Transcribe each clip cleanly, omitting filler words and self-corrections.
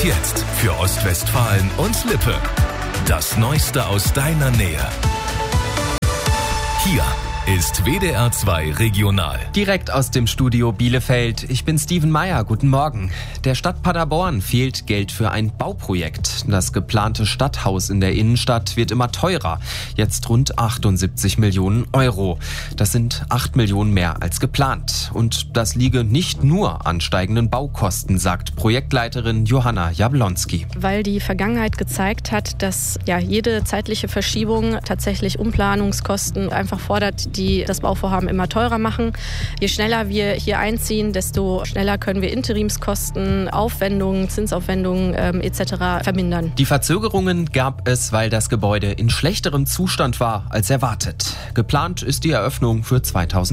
jetzt für Ostwestfalen und Lippe. Das Neueste aus deiner Nähe. Hier ist WDR 2 Regional. Direkt aus dem Studio Bielefeld. Ich bin Steven Meyer. Guten Morgen. Der Stadt Paderborn fehlt Geld für ein Bauprojekt. Das geplante Stadthaus in der Innenstadt wird immer teurer. Jetzt rund 78 Millionen Euro. Das sind 8 Millionen mehr als geplant. Und das liege nicht nur an steigenden Baukosten, sagt Projektleiterin Johanna Jablonski. Weil die Vergangenheit gezeigt hat, dass jede zeitliche Verschiebung tatsächlich Umplanungskosten einfach fordert, die das Bauvorhaben immer teurer machen. Je schneller wir hier einziehen, desto schneller können wir Interimskosten, Aufwendungen, Zinsaufwendungen etc. vermindern. Die Verzögerungen gab es, weil das Gebäude in schlechterem Zustand war als erwartet. Geplant ist die Eröffnung für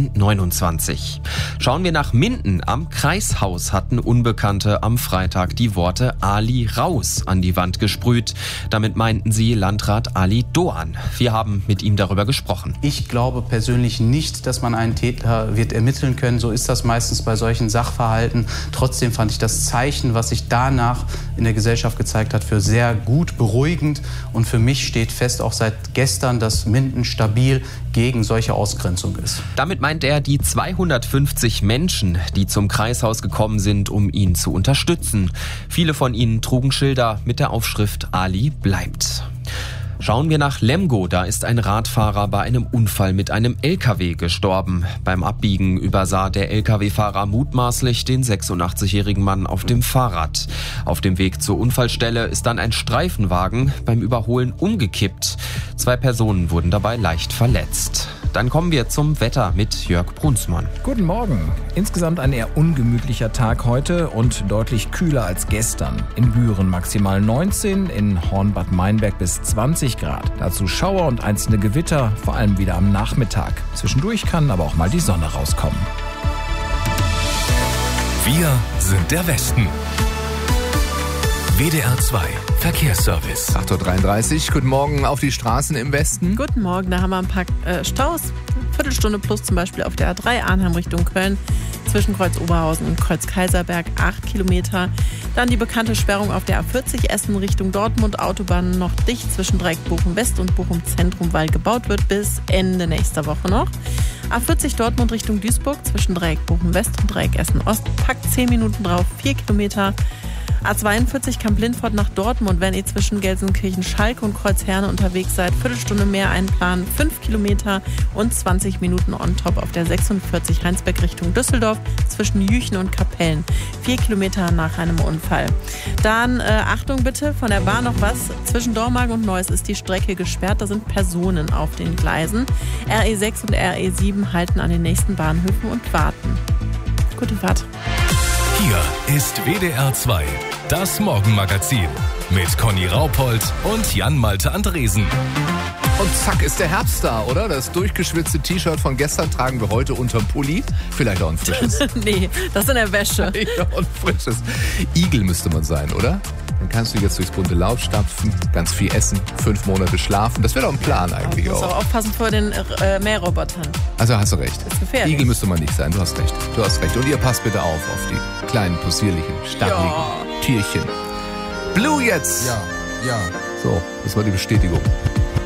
2029. Schauen wir nach Minden. Am Kreishaus hatten Unbekannte am Freitag die Worte Ali raus an die Wand gesprüht. Damit meinten sie Landrat Ali Doan. Wir haben mit ihm darüber gesprochen. Ich glaube persönlich nicht, dass man einen Täter wird ermitteln können. So ist das meistens bei solchen Sachverhalten. Trotzdem fand ich das Zeichen, was sich danach in der Gesellschaft gezeigt hat, für sehr gut, beruhigend. Und für mich steht fest, auch seit gestern, dass Minden stabil gegen solche Ausgrenzung ist. Damit meint er die 250 Menschen, die zum Kreishaus gekommen sind, um ihn zu unterstützen. Viele von ihnen trugen Schilder mit der Aufschrift Ali bleibt. Schauen wir nach Lemgo. Da ist ein Radfahrer bei einem Unfall mit einem LKW gestorben. Beim Abbiegen übersah der LKW-Fahrer mutmaßlich den 86-jährigen Mann auf dem Fahrrad. Auf dem Weg zur Unfallstelle ist dann ein Streifenwagen beim Überholen umgekippt. 2 Personen wurden dabei leicht verletzt. Dann kommen wir zum Wetter mit Jörg Brunsmann. Guten Morgen. Insgesamt ein eher ungemütlicher Tag heute und deutlich kühler als gestern. In Büren maximal 19, in Hornbad Meinberg bis 20 Grad. Dazu Schauer und einzelne Gewitter, vor allem wieder am Nachmittag. Zwischendurch kann aber auch mal die Sonne rauskommen. Wir sind der Westen. WDR 2 Verkehrsservice. 8.33 Uhr. Guten Morgen auf die Straßen im Westen. Guten Morgen, da haben wir ein paar Staus. Viertelstunde plus zum Beispiel auf der A3 Arnhem Richtung Köln. Zwischen Kreuz Oberhausen und Kreuz Kaiserberg 8 Kilometer. Dann die bekannte Sperrung auf der A40 Essen Richtung Dortmund. Autobahn noch dicht zwischen Dreieck Bochum West und Bochum Zentrum, weil gebaut wird bis Ende nächster Woche noch. A40 Dortmund Richtung Duisburg zwischen Dreieck Bochum West und Dreieck Essen Ost. Packt 10 Minuten drauf, 4 Kilometer. A42 Kamp-Lindfort nach Dortmund, wenn ihr zwischen Gelsenkirchen-Schalke und Kreuzherne unterwegs seid. Viertelstunde mehr einplanen, 5 Kilometer und 20 Minuten on top auf der 46 Heinsberg Richtung Düsseldorf zwischen Jüchen und Kapellen. 4 Kilometer nach einem Unfall. Dann Achtung bitte, von der Bahn noch was. Zwischen Dormagen und Neuss ist die Strecke gesperrt. Da sind Personen auf den Gleisen. RE6 und RE7 halten an den nächsten Bahnhöfen und warten. Gute Fahrt. Hier ist WDR 2, das Morgenmagazin mit Conny Raupold und Jan-Malte Andresen. Und zack ist der Herbst da, oder? Das durchgeschwitzte T-Shirt von gestern tragen wir heute unterm Pulli. Vielleicht auch ein frisches. Nee, das in der Wäsche. Ja, ein frisches. Igel müsste man sein, oder? Dann kannst du jetzt durchs bunte Laub stapfen, ganz viel essen, 5 Monate schlafen. Das wäre doch ein Plan eigentlich auch. Du musst auch aufpassen vor den Mährrobotern. Also hast du recht. Das ist gefährlich. Igel müsste man nicht sein, du hast recht. Du hast recht. Und ihr passt bitte auf die kleinen, possierlichen, stacheligen Tierchen. Blue jetzt! Ja. So, das war die Bestätigung.